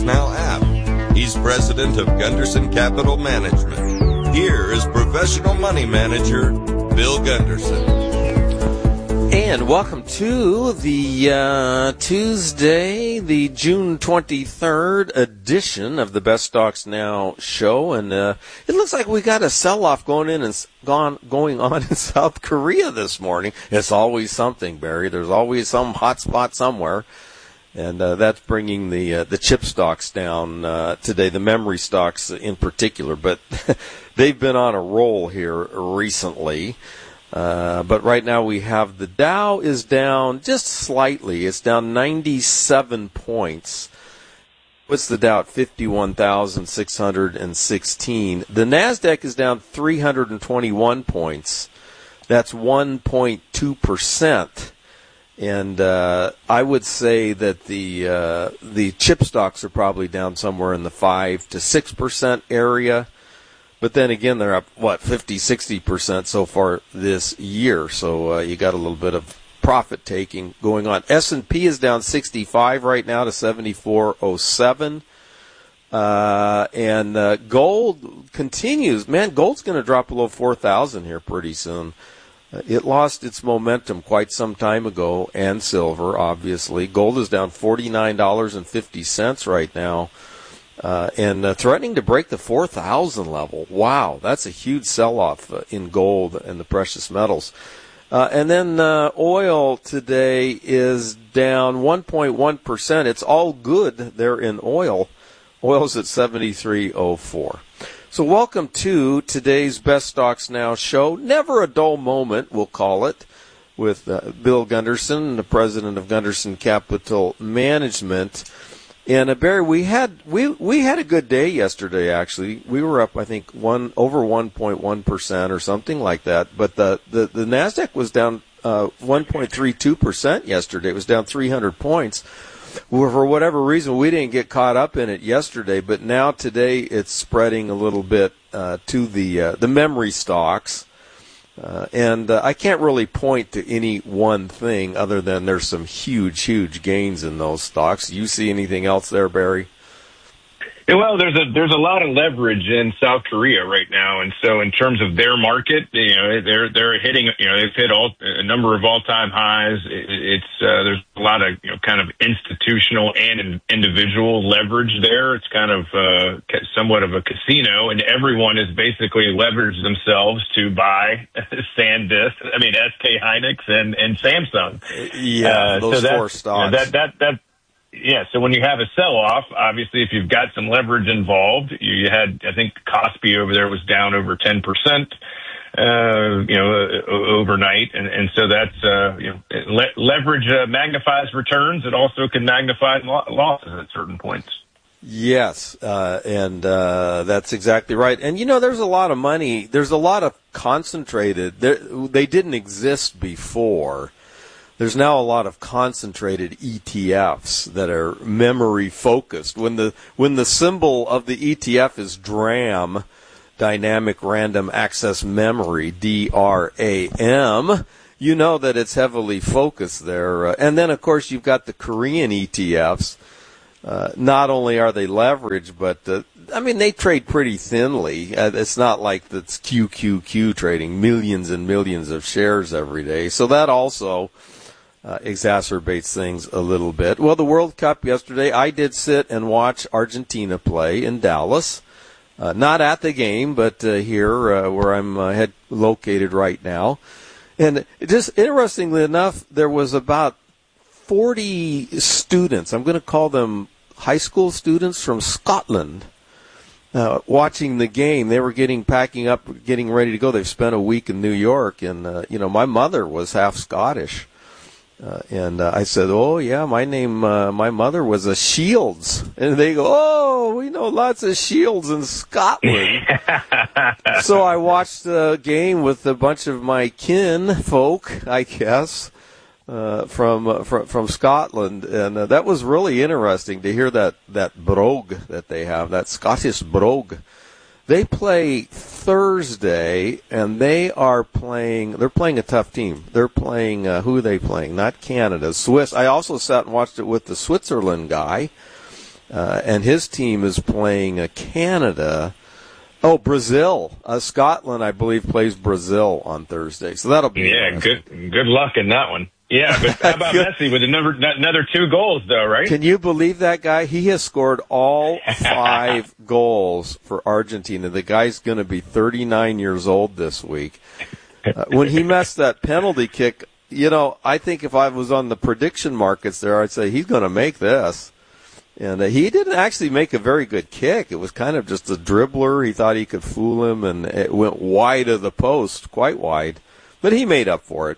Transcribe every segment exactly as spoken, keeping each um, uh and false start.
Now app. He's president of Gunderson Capital Management. Here is professional money manager Bill Gunderson. And welcome to the uh, Tuesday, the June twenty-third edition of the Best Stocks Now show. And uh, it looks like we got a sell-off going in and gone going on in South Korea this morning. It's always something, Barry. There's always some hot spot somewhere. And uh, that's bringing the uh, the chip stocks down uh, today, the memory stocks in particular. But they've been on a roll here recently. Uh, but right now we have the Dow is down just slightly. It's down ninety-seven points. What's the Dow at? fifty-one thousand six hundred sixteen. The NASDAQ is down three hundred twenty-one points. That's one point two percent. And uh, I would say that the uh, the chip stocks are probably down somewhere in the five to six percent area. But then again, they're up, what, fifty, sixty percent so far this year. So uh, you got a little bit of profit taking going on. S and P is down sixty-five right now to seventy-four oh seven. Uh, and uh, gold continues. Man, gold's going to drop below four thousand here pretty soon. Uh, it lost its momentum quite some time ago, and silver, obviously. Gold is down forty-nine dollars and fifty cents right now. Uh, and uh, threatening to break the four thousand level. Wow, that's a huge sell-off uh, in gold and the precious metals. Uh, and then uh, oil today is down one point one percent. It's all good there in oil. Oil's at seventy-three oh four. So welcome to today's Best Stocks Now show. Never a dull moment, we'll call it, with uh, Bill Gunderson, the president of Gunderson Capital Management. And uh, Barry, we had we we had a good day yesterday. Actually, we were up, I think, one over one point one percent or something like that. But the the, the Nasdaq was down uh, one point three two percent yesterday. It was down three hundred points. Well, for whatever reason, we didn't get caught up in it yesterday. But now today, it's spreading a little bit uh, to the uh, the memory stocks. Uh, and uh, I can't really point to any one thing other than there's some huge, huge gains in those stocks. You see anything else there, Barry? Yeah, well, there's a there's a lot of leverage in South Korea right now, and so in terms of their market, you know, they're they're hitting, you know, they've hit all, a number of all-time highs. It, it's uh, there's a lot of, you know, kind of institutional and individual leverage there. It's kind of uh, somewhat of a casino, and everyone has basically leveraged themselves to buy SanDisk, I mean S K Hynix and and Samsung. Yeah, uh, those so four stocks. You know, that that that. Yeah, so when you have a sell-off, obviously, if you've got some leverage involved, you, you had, I think, Kospi over there was down over ten percent, uh, you know, uh, overnight, and, and so that's, uh, you know, le- leverage uh, magnifies returns. It also can magnify lo- losses at certain points. Yes, uh, and uh, that's exactly right. And, you know, there's a lot of money. There's a lot of concentrated. They didn't exist before. There's now a lot of concentrated E T Fs that are memory focused. When the when the symbol of the E T F is DRAM, Dynamic Random Access Memory, D R A M, you know that it's heavily focused there. Uh, and then, of course, you've got the Korean E T Fs. Uh, not only are they leveraged, but, uh, I mean, they trade pretty thinly. Uh, it's not like that's Q Q Q trading millions and millions of shares every day. So that also Uh, exacerbates things a little bit. Well, the World Cup yesterday, I did sit and watch Argentina play in Dallas. Uh, not at the game, but uh, here uh, where I'm uh, head located right now. And just interestingly enough, there was about forty students, I'm going to call them high school students from Scotland, uh, watching the game. They were getting, packing up, getting ready to go. They've spent a week in New York, and, uh, you know, my mother was half Scottish. Uh, and uh, I said, oh, yeah, my name, uh, my mother was a Shields. And they go, oh, we know lots of Shields in Scotland. So I watched the game with a bunch of my kin folk, I guess, uh, from, uh, from from Scotland. And uh, that was really interesting to hear that, that brogue that they have, that Scottish brogue. They play Thursday, and they are playing, they're playing a tough team. They're playing, uh, who are they playing? Not Canada, Swiss. I also sat and watched it with the Switzerland guy. uh, and his team is playing uh, Canada. Oh, Brazil. Uh, Scotland, I believe, plays Brazil on Thursday. So that'll be yeah. Good good luck in that one. Yeah, but how about Messi with another another two goals, though, right? Can you believe that guy? He has scored all five goals for Argentina. The guy's going to be thirty-nine years old this week. Uh, when he messed that penalty kick, you know, I think if I was on the prediction markets there, I'd say he's going to make this. And uh, he didn't actually make a very good kick. It was kind of just a dribbler. He thought he could fool him, and it went wide of the post, quite wide. But he made up for it.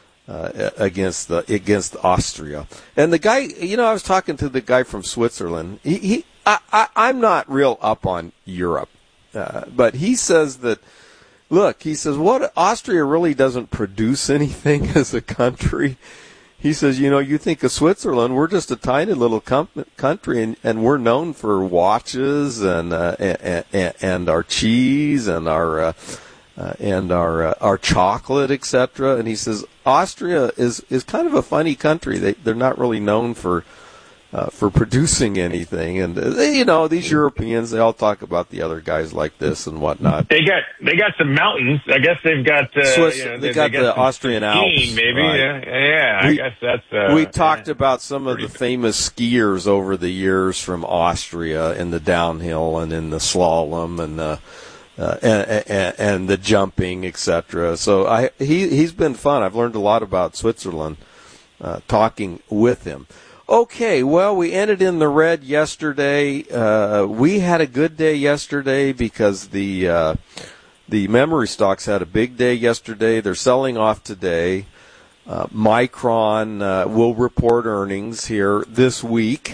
Uh, against the against Austria, and the guy, you know, I was talking to the guy from Switzerland. He, he I, I, I'm not real up on Europe, uh, but he says that. Look, he says, what Austria really doesn't produce anything as a country. He says, you know, you think of Switzerland, we're just a tiny little com- country, and, and we're known for watches and uh, and, and, and our cheese and our. Uh, Uh, and our uh, our chocolate, et cetera. And he says Austria is, is kind of a funny country. They they're not really known for uh, for producing anything. And uh, they, you know, these Europeans, they all talk about the other guys like this and whatnot. They got they got some mountains. I guess they've got uh, Swiss, you know, they, they got they got the some Austrian Alps, skiing, maybe. right. Yeah, yeah. We, I guess that's. Uh, we talked yeah, about some of the famous skiers over the years from Austria in the downhill and in the slalom and. Uh, Uh, and, and, and the jumping, et cetera. So I, he, he's been fun. I've learned a lot about Switzerland uh, talking with him. Okay, well, we ended in the red yesterday. Uh, we had a good day yesterday because the uh, the memory stocks had a big day yesterday. They're selling off today. Uh, Micron uh, will report earnings here this week.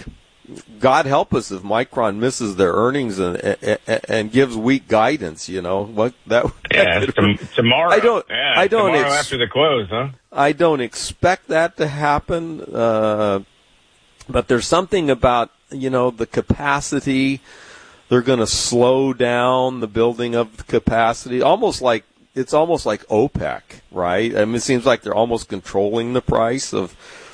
God help us if Micron misses their earnings and and, and gives weak guidance. You know what that? Yeah, that t- tomorrow. I don't. Yeah, I don't. Tomorrow Ex- after the close, huh? I don't expect that to happen. Uh, but there's something about you know the capacity. They're going to slow down the building of the capacity, almost like it's almost like OPEC, right? I mean, it seems like they're almost controlling the price of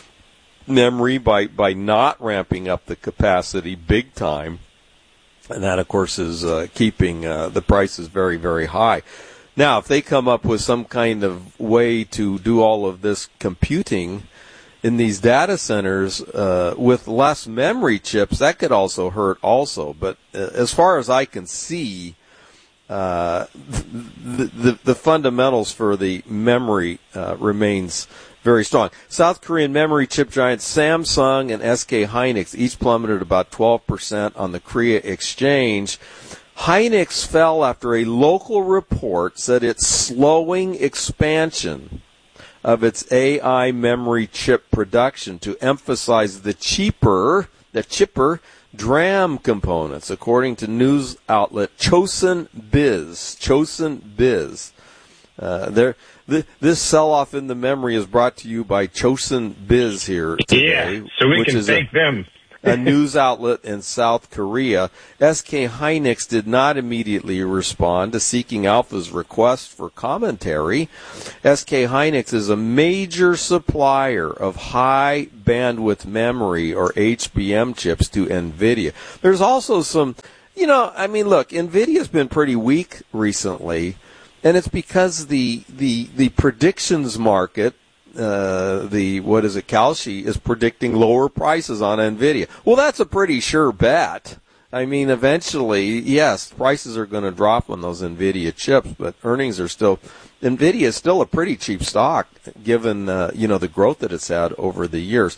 memory by, by not ramping up the capacity big time. And that, of course, is uh, keeping uh, the prices very, very high. Now, if they come up with some kind of way to do all of this computing in these data centers uh, with less memory chips, that could also hurt also. But uh, as far as I can see, uh, the, the, the fundamentals for the memory uh, remains very strong. South Korean memory chip giants Samsung and S K Hynix each plummeted about twelve percent on the Korea exchange. Hynix fell after a local report said it's slowing expansion of its A I memory chip production to emphasize the cheaper, the chipper DRAM components, according to news outlet Chosun Biz. Chosun Biz. Uh, there. This sell-off in the memory is brought to you by Chosun Biz here today. Yeah, so we which can is thank a, them. a news outlet in South Korea. S K Hynix did not immediately respond to Seeking Alpha's request for commentary. S K Hynix is a major supplier of high bandwidth memory, or H B M chips, to NVIDIA. There's also some, you know, I mean, look, NVIDIA's been pretty weak recently. And it's because the the the predictions market, uh, the what is it, Kalshi, is predicting lower prices on NVIDIA. Well, that's a pretty sure bet. I mean, eventually, yes, prices are going to drop on those NVIDIA chips, but earnings are still. NVIDIA is still a pretty cheap stock, given uh, you know the growth that it's had over the years.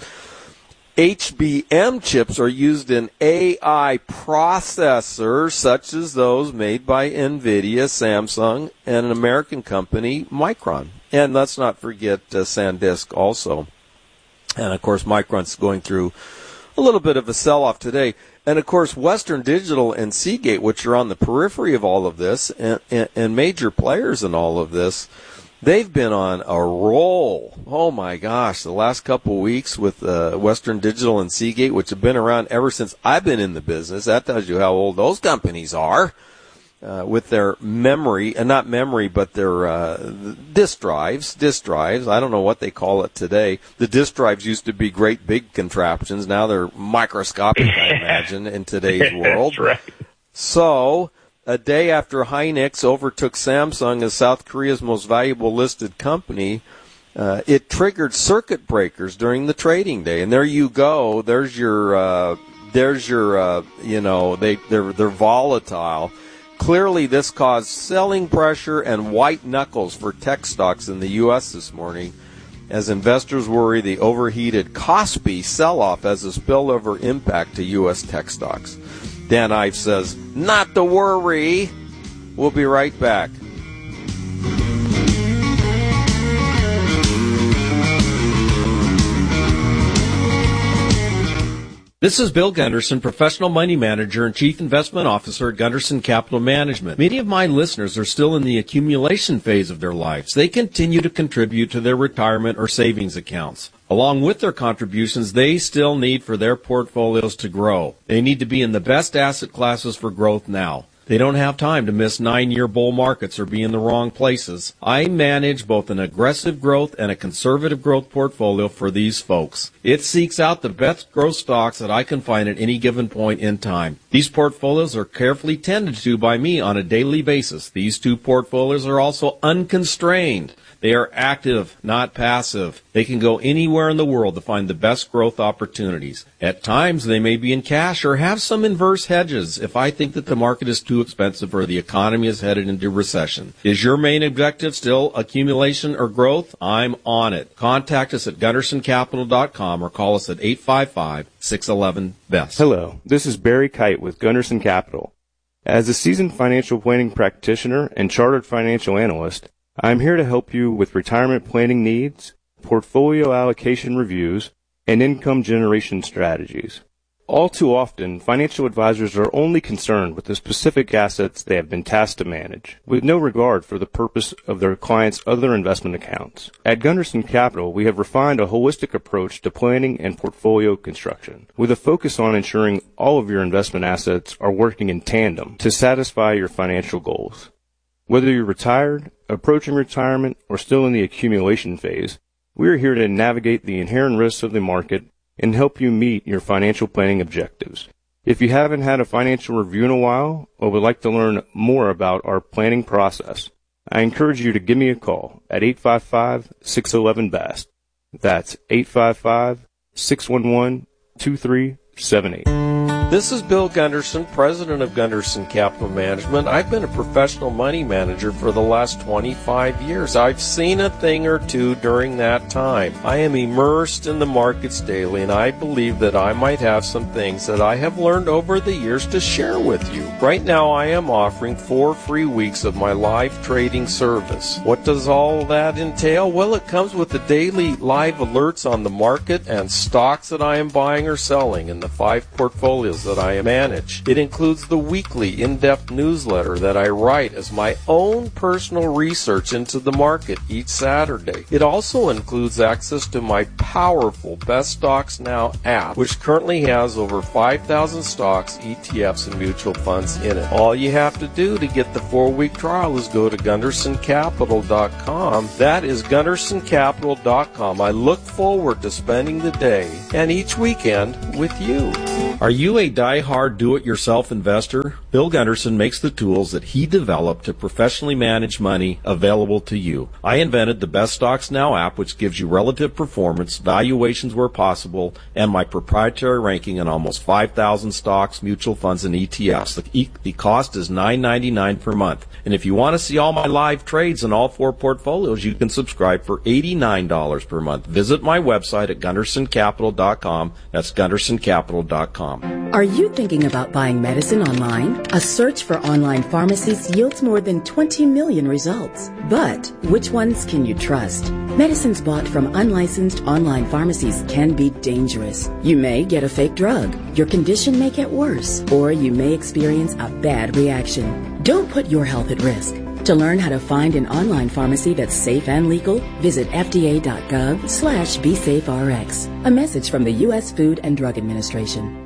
H B M chips are used in A I processors such as those made by NVIDIA, Samsung, and an American company, Micron. And let's not forget uh, SanDisk also. And, of course, Micron's going through a little bit of a sell-off today. And, of course, Western Digital and Seagate, which are on the periphery of all of this, and, and, and major players in all of this, they've been on a roll. Oh, my gosh, the last couple of weeks with uh, Western Digital and Seagate, which have been around ever since I've been in the business. That tells you how old those companies are. uh, with their memory, uh, not memory, but their uh, disk drives. Disk drives. I don't know what they call it today. The disk drives used to be great big contraptions. Now they're microscopic, I imagine, in today's world. That's right. So, a day after Hynix overtook Samsung as South Korea's most valuable listed company, uh, it triggered circuit breakers during the trading day. And there you go. There's your, uh, there's your, uh, you know, they, they're, they're volatile. Clearly, this caused selling pressure and white knuckles for tech stocks in the U S this morning, as investors worry the overheated Kospi sell-off has a spillover impact to U S tech stocks. Dan Ives says, not to worry. We'll be right back. This is Bill Gunderson, Professional Money Manager and Chief Investment Officer at Gunderson Capital Management. Many of my listeners are still in the accumulation phase of their lives. They continue to contribute to their retirement or savings accounts. Along with their contributions, they still need for their portfolios to grow. They need to be in the best asset classes for growth now. They don't have time to miss nine-year bull markets or be in the wrong places. I manage both an aggressive growth and a conservative growth portfolio for these folks. It seeks out the best growth stocks that I can find at any given point in time. These portfolios are carefully tended to by me on a daily basis. These two portfolios are also unconstrained. They are active, not passive. They can go anywhere in the world to find the best growth opportunities. At times, they may be in cash or have some inverse hedges if I think that the market is too expensive or the economy is headed into recession. Is your main objective still accumulation or growth? I'm on it. Contact us at gunderson capital dot com or call us at eight five five, six one one, B E S T. Hello, this is Barry Kite with Gunderson Capital. As a seasoned financial planning practitioner and chartered financial analyst, I'm here to help you with retirement planning needs, portfolio allocation reviews, and income generation strategies. All too often, financial advisors are only concerned with the specific assets they have been tasked to manage, with no regard for the purpose of their clients' other investment accounts. At Gunderson Capital, we have refined a holistic approach to planning and portfolio construction, with a focus on ensuring all of your investment assets are working in tandem to satisfy your financial goals. Whether you're retired, approaching retirement, or still in the accumulation phase, we are here to navigate the inherent risks of the market and help you meet your financial planning objectives. If you haven't had a financial review in a while or would like to learn more about our planning process, I encourage you to give me a call at eight five five, six one one, B E S T. That's eight five five, six one one, two three seven eight. This is Bill Gunderson, president of Gunderson Capital Management. I've been a professional money manager for the last twenty-five years. I've seen a thing or two during that time. I am immersed in the markets daily, and I believe that I might have some things that I have learned over the years to share with you. Right now, I am offering four free weeks of my live trading service. What does all that entail? Well, it comes with the daily live alerts on the market and stocks that I am buying or selling in the five portfolios that I manage. It includes the weekly in-depth newsletter that I write as my own personal research into the market each Saturday. It also includes access to my powerful Best Stocks Now app, which currently has over five thousand stocks, E T Fs, and mutual funds in it. All you have to do to get the four-week trial is go to gunderson capital dot com. That is gunderson capital dot com. I look forward to spending the day and each weekend with you. Are you a die-hard do-it-yourself investor? Bill Gunderson makes the tools that he developed to professionally manage money available to you. I invented the Best Stocks Now app, which gives you relative performance, valuations where possible, and my proprietary ranking on almost five thousand stocks, mutual funds, and E T Fs. The, e- the cost is nine ninety-nine per month. And if you want to see all my live trades in all four portfolios, you can subscribe for eighty-nine dollars per month. Visit my website at gunderson capital dot com. That's gunderson capital dot com. Are you thinking about buying medicine online? A search for online pharmacies yields more than twenty million results. But which ones can you trust? Medicines bought from unlicensed online pharmacies can be dangerous. You may get a fake drug, your condition may get worse, or you may experience a bad reaction. Don't put your health at risk. To learn how to find an online pharmacy that's safe and legal, visit F D A dot gov slash B safe R X. A message from the U S Food and Drug Administration.